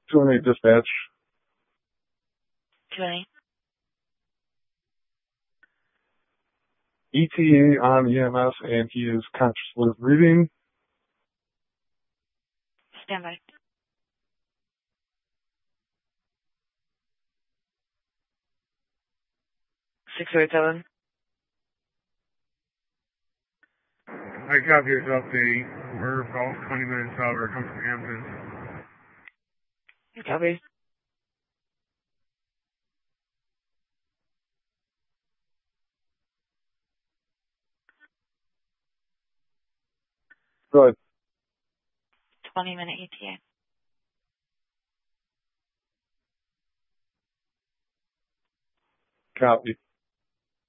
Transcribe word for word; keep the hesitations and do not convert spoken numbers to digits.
two one eight dispatch. two one eight. E T A on E M S, and he is consciously breathing. Stand by. six oh eight seven. I copy this update. We're about twenty minutes out. We're coming from Hampton. Copy. Go ahead. twenty minute E T A. Copy.